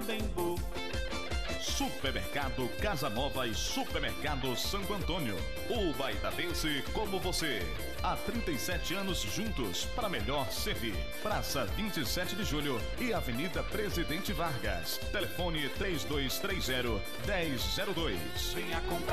bem bom. Supermercado Casa Nova e Supermercado Santo Antônio. O baitadense como você. Há 37 anos juntos para melhor servir. Praça 27 de Julho e Avenida Presidente Vargas. Telefone 3230-1002. Venha comprar.